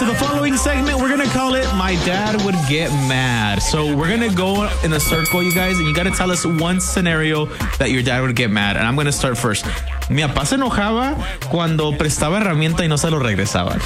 So the following segment, we're going to call it My Dad Would Get Mad. So we're going to go in a circle, you guys, and you got to tell us one scenario that your dad would get mad. And I'm going to start first. Mi papá se enojaba cuando prestaba herramienta y no se lo regresaban.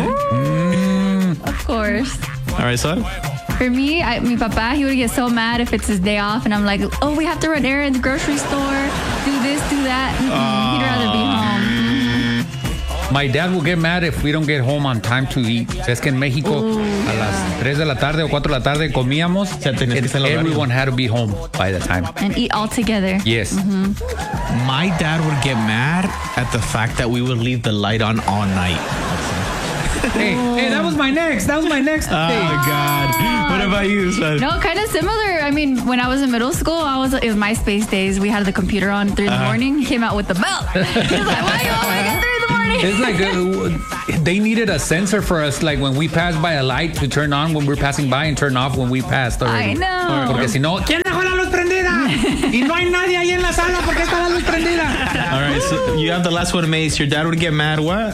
Of course. All right, so For me, mi papá, he would get so mad if it's his day off and I'm like, oh, we have to run errands, grocery store, do this, do that. He'd rather be home. My dad will get mad if we don't get home on time to eat. Es que en México a las 3 de la tarde o 4 de la tarde comíamos and everyone had to be home by the time. And eat all together. Yes. my dad would get mad at the fact that we would leave the light on all night. Hey, that was my next. Oh, God. What about you, son? No, kind of similar. I mean, when I was in middle school, it was MySpace days. We had the computer on 3 in the morning. He came out with the bell. He was like, why are you awake at 3 in the morning? It's like they needed a sensor for us, like when we pass by a light to turn on when we're passing by and turn off when we passed already. I know. Porque si no, ¿quién dejó la luz prendida? Y no hay nadie ahí en la sala porque está la luz prendida. All right, so you have the last one, Mace. Your dad would get mad what?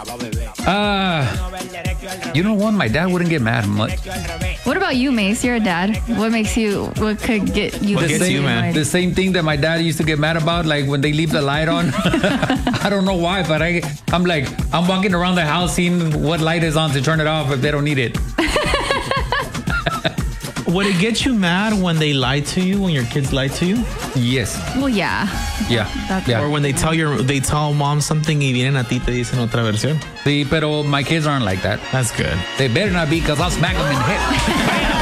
You know what? My dad wouldn't get mad much. What about you, Mace? You're a dad. What could get you? What gets you, man? The same thing that my dad used to get mad about, like when they leave the light on. I don't know why, but I'm walking around the house seeing what light is on to turn it off if they don't need it. Would it get you mad when they lie to you, when your kids lie to you? Yes. Well, yeah. Yeah. Or when they tell mom something y vienen a ti te dicen otra versión? Sí, pero my kids aren't like that. That's good. They better not be, because I'll smack them in the head.